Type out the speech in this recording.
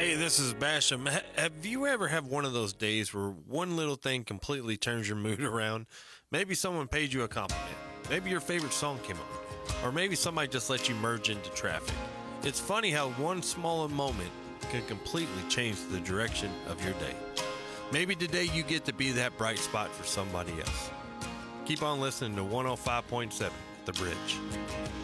Hey, this is Basham. Have you ever had one of those days where one little thing completely turns your mood around? Maybe someone paid you a compliment. Maybe your favorite song came on. Or maybe somebody just let you merge into traffic. It's funny how one small moment can completely change the direction of your day. Maybe today you get to be that bright spot for somebody else. Keep on listening to 105.7, The Bridge.